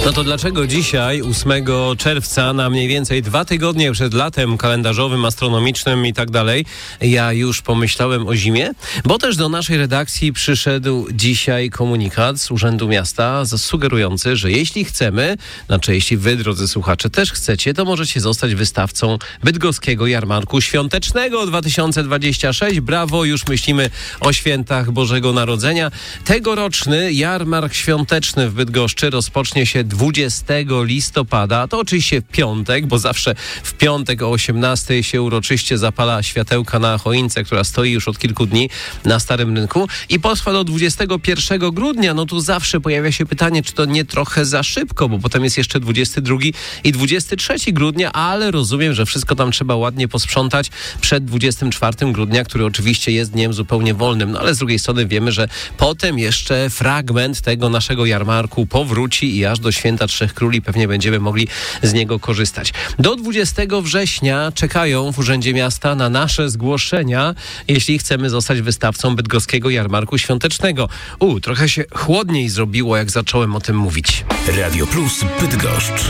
No to dlaczego dzisiaj, 8 czerwca, na mniej więcej 2 tygodnie przed latem kalendarzowym, astronomicznym i tak dalej, ja już pomyślałem o zimie? Bo też do naszej redakcji przyszedł dzisiaj komunikat z Urzędu Miasta sugerujący, że jeśli chcemy, znaczy jeśli wy, drodzy słuchacze, też chcecie, to możecie zostać wystawcą Bydgoskiego Jarmarku Świątecznego 2026. Brawo, już myślimy o świętach Bożego Narodzenia. Tegoroczny Jarmark Świąteczny w Bydgoszczy rozpocznie się 20 listopada. To oczywiście w piątek, bo zawsze w piątek o 18 się uroczyście zapala światełka na choince, która stoi już od kilku dni na Starym Rynku i potrwa do 21 grudnia. No tu zawsze pojawia się pytanie, czy to nie trochę za szybko, bo potem jest jeszcze 22 i 23 grudnia, ale rozumiem, że wszystko tam trzeba ładnie posprzątać przed 24 grudnia, który oczywiście jest dniem zupełnie wolnym. No ale z drugiej strony wiemy, że potem jeszcze fragment tego naszego jarmarku powróci i aż do Święta Trzech Króli pewnie będziemy mogli z niego korzystać. Do 20 września czekają w Urzędzie Miasta na nasze zgłoszenia, jeśli chcemy zostać wystawcą Bydgoskiego Jarmarku Świątecznego. Trochę się chłodniej zrobiło, jak zacząłem o tym mówić. Radio Plus Bydgoszcz.